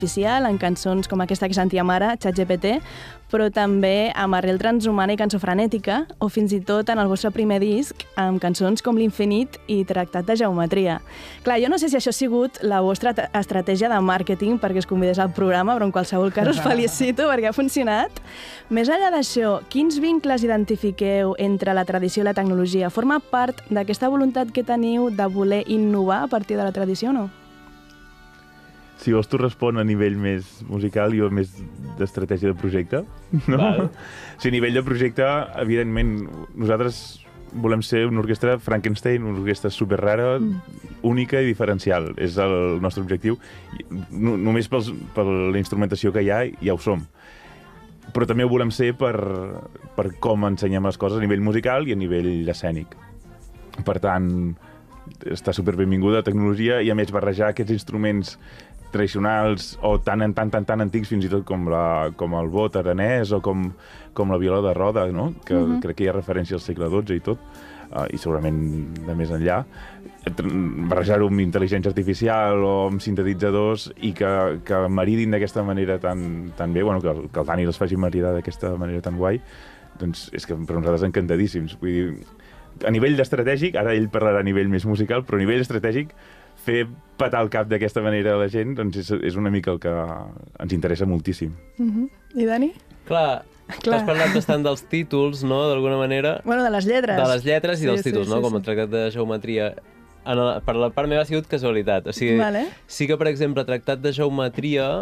artificial, en cançons com aquesta que sentíem ara, ChatGPT, però també amb arrel transhumana i cançó frenètica, o fins i tot en el vostre primer disc, amb cançons com L'Infinit i Tractat de Geometria. Clar, jo no sé si això ha sigut la vostra estratègia de màrqueting perquè es convidés al programa, però en qualsevol cas us felicito perquè ha funcionat. Més enllà d'això, quins vincles identifiqueu entre la tradició i la tecnologia? Forma part d'aquesta voluntat que teniu de voler innovar a partir de la tradició o no? Si vols, tu respon a nivell més musical i jo més d'estratègia de projecte. No? Val. Sí, a nivell de projecte, evidentment, nosaltres volem ser una orquestra Frankenstein, una orquestra superrara, única i diferencial. És el nostre objectiu. Només per la instrumentació que hi ha, ja ho som. Però també ho volem ser per com ensenyem les coses a nivell musical i a nivell escènic. Per tant, està superbenvinguda la tecnologia i, a més, barrejar aquests instruments tradicionals o tan antics fins i tot com el bot aranès o com la viola de roda, no? Que crec que hi ha referència al segle XII i tot, i segurament de més enllà. Barrejar-ho amb intel·ligència artificial o amb sintetitzadors i que maridin d'aquesta manera tan bé, bueno, que el Dani els faci maridar d'aquesta manera tan guai, doncs és que per nosaltres encantadíssims. Vull dir, a nivell estratègic, ara ell parlarà a nivell més musical, però a nivell estratègic fer petar el cap d'aquesta manera a la gent doncs és una mica el que ens interessa moltíssim. I Dani? Clar, has parlat bastant dels títols, no?, d'alguna manera. Bueno, de les lletres. De les lletres i dels títols, no?, com el Tractat de Geometria. Per la part meva ha sigut casualitat. O sigui, sí que, per exemple, Tractat de Geometria...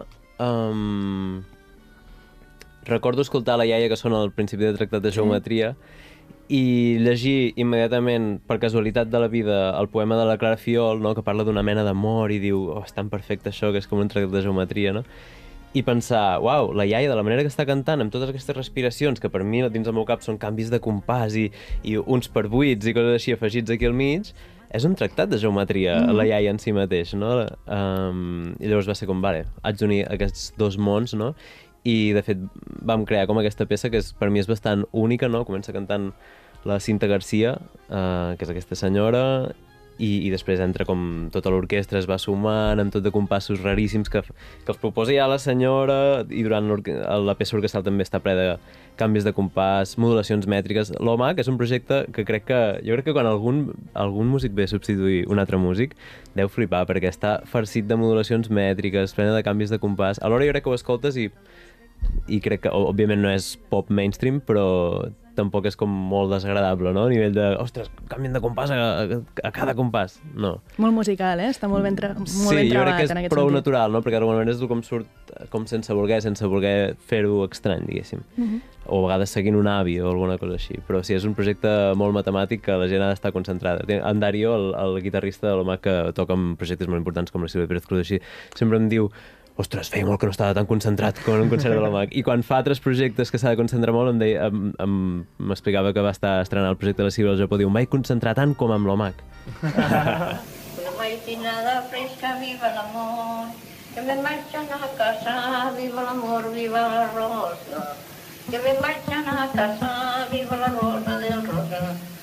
Recordo escoltar la iaia que sona al principi de Tractat de Geometria i llegir immediatament, per casualitat de la vida, el poema de la Clara Fiol, no?, que parla d'una mena d'amor i diu, oh, és tan perfecte això, que és com un tractat de geometria, no? I pensar, uau, la iaia, de la manera que està cantant, amb totes aquestes respiracions, que per mi dins del meu cap són canvis de compàs i uns per buits i coses així afegits aquí al mig, és un tractat de geometria, la iaia en si mateix, no? I llavors va ser com, vale, haig d'unir aquests dos mons, no? I, de fet, vam crear com aquesta peça que per mi és bastant única, no? Comença cantant la Cinta Garcia, que és aquesta senyora, i després entra com tota l'orquestra, es va sumant amb tot de compassos raríssims que els proposa ja la senyora, i durant la peça orquestral també està ple de canvis de compàs, modulacions mètriques. L'OMAC és un projecte que jo crec que quan algun músic ve a substituir un altre músic deu flipar, perquè està farcit de modulacions mètriques, plena de canvis de compàs. Alhora jo crec que ho escoltes i crec que, òbviament, no és pop mainstream, però tampoc és com molt desagradable, no? A nivell de, ostres, canvien de compàs a cada compàs. No. Molt musical, eh? Està molt ben treballat en aquest sentit. Sí, jo crec que és prou natural, no? Perquè d'alguna manera és com surt com sense voler fer-ho estrany, diguéssim. O a vegades seguint un avi o alguna cosa així. Però sí, és un projecte molt matemàtic que la gent ha d'estar concentrada. En Dario, el guitarrista de l'OMAC, que toca en projectes molt importants com la Sílvia Pérez Cruz, així, sempre em diu, ostres, feia molt que no estava tan concentrat com en un concert de l'OMAC. I quan fa altres projectes que s'ha de concentrar molt, m'explicava que va estar estrenant el projecte de la Sílvia al Japó, diu, mai concentrar tant com amb l'OMAC. Una maitinada fresca, viva l'amor, que me marchan a casa, viva l'amor, viva la rosa, que me marchan a casa, viva la rosa del rosa.